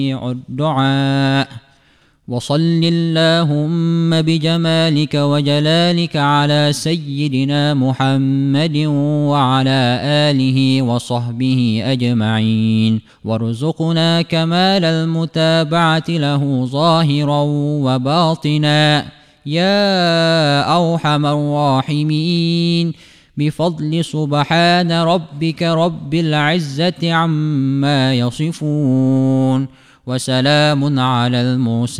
الدعاء. وصل اللهم بجمالك وجلالك على سيدنا محمد وعلى آله وصحبه أجمعين، وارزقنا كمال المتابعة له ظاهرا وباطنا يا أرحم الراحمين، بفضل سبحان ربك رب العزة عما يصفون، وسلام على المرسلين.